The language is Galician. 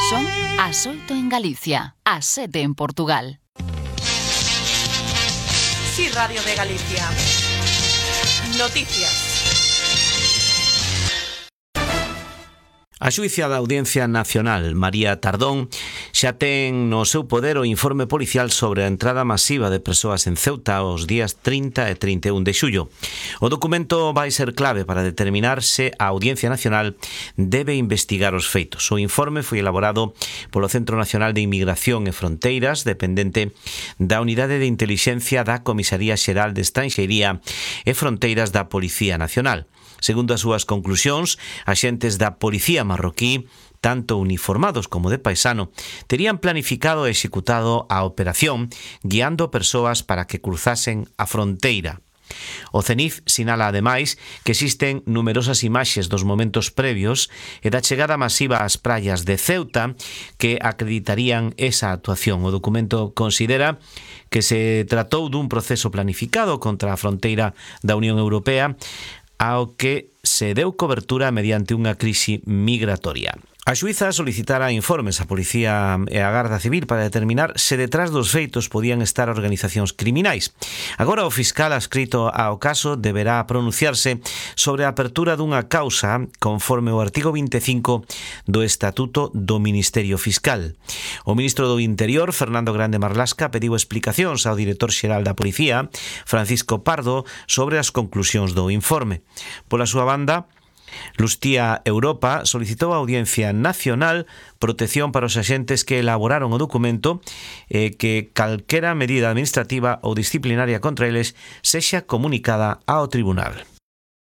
Son as 8 en Galicia, as 7 en Portugal. Sí, Radio de Galicia. Noticias. A xuíza da Audiencia Nacional, María Tardón, xa ten no seu poder o informe policial sobre a entrada masiva de persoas en Ceuta os días 30 e 31 de xullo. O documento vai ser clave para determinar se a Audiencia Nacional debe investigar os feitos. O informe foi elaborado polo Centro Nacional de Inmigración e Fronteiras, dependente da Unidade de Intelixencia da Comisaría Xeral de Estranxeiría e Fronteiras da Policía Nacional. Segundo as súas conclusións, axentes da Policía marroquí, tanto uniformados como de paisano, terían planificado e executado a operación guiando persoas para que cruzasen a fronteira. O CENIF sinala ademais que existen numerosas imaxes dos momentos previos e da chegada masiva ás praias de Ceuta que acreditarían esa actuación. O documento considera que se tratou dun proceso planificado contra a fronteira da Unión Europea ao que se deu cobertura mediante unha crise migratoria. A xuíza solicitara informes á Policía e á Garda Civil para determinar se detrás dos feitos podían estar organizacións criminais. Agora o fiscal adscrito ao caso deberá pronunciarse sobre a apertura dunha causa conforme o artigo 25 do Estatuto do Ministerio Fiscal. O ministro do Interior, Fernando Grande Marlasca, pediu explicacións ao director xeral da Policía, Francisco Pardo, sobre as conclusións do informe. Pola súa banda, Lustía Europa solicitou á Audiencia Nacional protección para os axentes que elaboraron o documento e que calquera medida administrativa ou disciplinaria contra eles sexa comunicada ao tribunal.